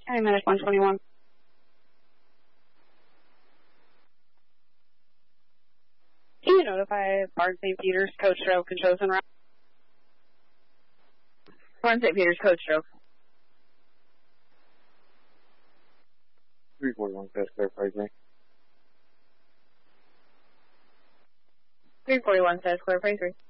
Okay, minus 121. Can you notify Barn St. Peter's, Coach Stroke, and Chosen Route? Barn St. Peter's, Coach Stroke. 341 says clear, praise me. 341 says clear, praise me.